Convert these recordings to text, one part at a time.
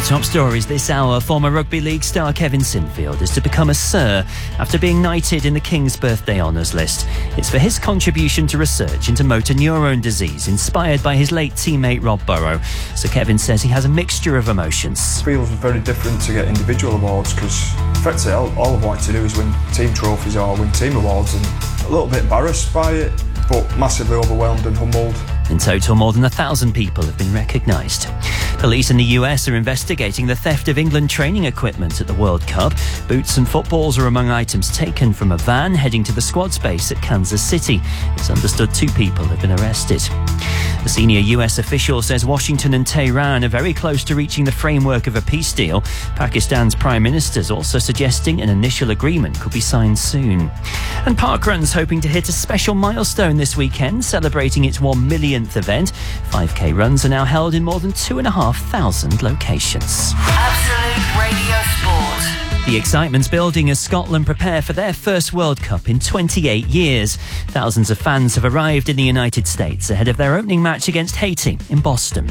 Top stories this hour. Former rugby league star Kevin Sinfield is to become a Sir after being knighted in the King's Birthday Honours list. It's for his contribution to research into motor neurone disease inspired by his late teammate Rob Burrow. So Kevin says he has a mixture of emotions. It feels very different to get individual awards because effectively all I've wanted to do is win team trophies or win team awards, and a little bit embarrassed by it, but massively overwhelmed and humbled. In total, more than 1,000 people have been recognised. Police in the US are investigating the theft of England training equipment at the World Cup. Boots and footballs are among items taken from a van heading to the squad's base at Kansas City. It's understood 2 people have been arrested. A senior US official says Washington and Tehran are very close to reaching the framework of a peace deal. Pakistan's Prime Minister is also suggesting an initial agreement could be signed soon. And Parkrun's hoping to hit a special milestone this weekend, celebrating its 1 millionth event. 5k runs are now held in more than 2,500 locations. Absolute Radio Sport. The excitement's building as Scotland prepare for their first World Cup in 28 years. Thousands of fans have arrived in the United States ahead of their opening match against Haiti in Boston.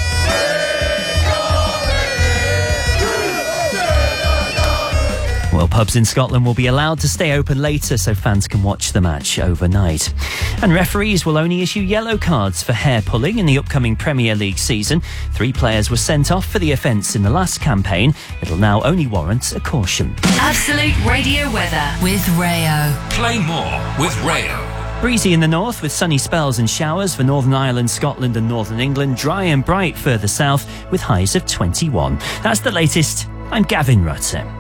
Well, pubs in Scotland will be allowed to stay open later so fans can watch the match overnight. And referees will only issue yellow cards for hair pulling in the upcoming Premier League season. 3 players were sent off for the offence in the last campaign. It'll now only warrant a caution. Absolute Radio weather with Rayo. Play more with Rayo. Breezy in the north with sunny spells and showers for Northern Ireland, Scotland and Northern England. Dry and bright further south with highs of 21. That's the latest. I'm Gavin Rutter.